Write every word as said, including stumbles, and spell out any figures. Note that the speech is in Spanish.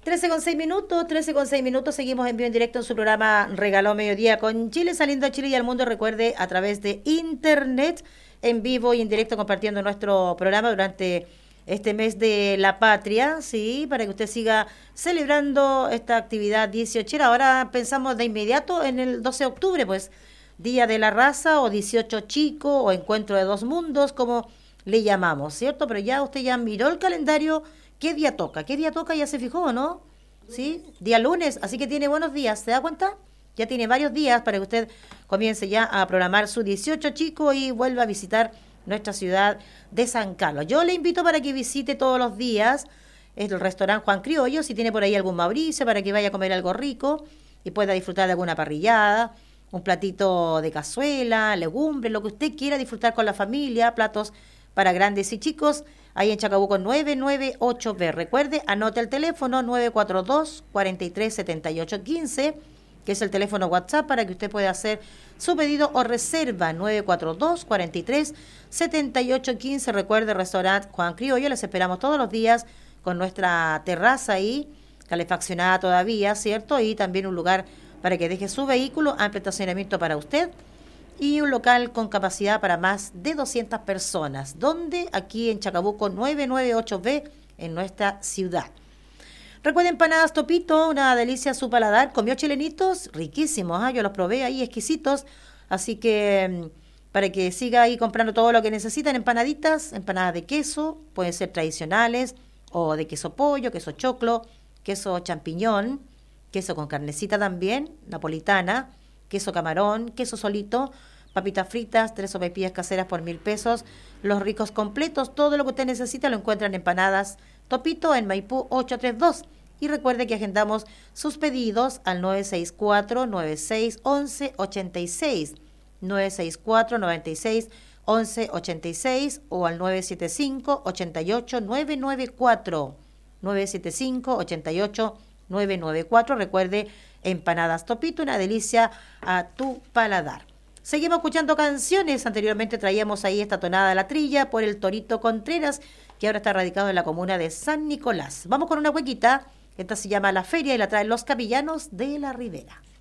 trece con seis minutos, trece con seis minutos, seguimos en vivo en directo en su programa Regaló Mediodía con Chile, saliendo a Chile y al mundo, recuerde, a través de internet, en vivo y en directo, compartiendo nuestro programa durante este mes de la patria, sí, para que usted siga celebrando esta actividad dieciochera. Ahora pensamos de inmediato en el doce de octubre, pues, Día de la Raza o dieciocho Chico o Encuentro de Dos Mundos, como le llamamos, ¿cierto? Pero ya usted ya miró el calendario. ¿Qué día toca? ¿Qué día toca? Ya se fijó, ¿no? ¿Sí? Día lunes, así que tiene buenos días, ¿se da cuenta? Ya tiene varios días para que usted comience ya a programar su dieciocho Chico y vuelva a visitar nuestra ciudad de San Carlos. Yo le invito para que visite todos los días el restaurante Juan Criollo, si tiene por ahí algún Mauricio, para que vaya a comer algo rico y pueda disfrutar de alguna parrillada, un platito de cazuela, legumbres, lo que usted quiera disfrutar con la familia, platos para grandes y chicos, ahí en Chacabuco nueve nueve ocho B. Recuerde, anote el teléfono nueve cuatro dos, cuatro tres siete ocho uno cinco, que es el teléfono WhatsApp para que usted pueda hacer su pedido o reserva nueve cuatro dos, cuatro tres siete ocho uno cinco. Recuerde, restaurante Juan Criollo, les esperamos todos los días con nuestra terraza ahí, calefaccionada todavía, ¿cierto? Y también un lugar para que deje su vehículo, amplio estacionamiento para usted, y un local con capacidad para más de doscientas personas, donde aquí en Chacabuco nueve nueve ocho B, en nuestra ciudad. Recuerden, empanadas Topito, una delicia a su paladar. Comió chilenitos, riquísimos, ¿eh? Yo los probé ahí, exquisitos, así que para que siga ahí comprando todo lo que necesitan. Empanaditas, empanadas de queso, pueden ser tradicionales, o de queso pollo, queso choclo, queso champiñón, queso con carnecita también, napolitana, queso camarón, queso solito, papitas fritas, tres sopaipillas caseras por mil pesos, los ricos completos, todo lo que usted necesita lo encuentra en Empanadas Topito en Maipú ochocientos treinta y dos. Y recuerde que agendamos sus pedidos al nueve seis cuatro, nueve seis uno uno, ocho seis, nueve seis cuatro, nueve seis uno uno, ocho seis o al nueve siete cinco, ocho ocho, nueve nueve cuatro, nueve siete cinco, ocho ocho, nueve nueve cuatro. Recuerde, Empanadas Topito, una delicia a tu paladar. Seguimos escuchando canciones. Anteriormente traíamos ahí esta tonada de la trilla por el Torito Contreras, que ahora está radicado en la comuna de San Nicolás. Vamos con una huequita. Esta se llama La Feria y la traen los Capellanos de la Ribera.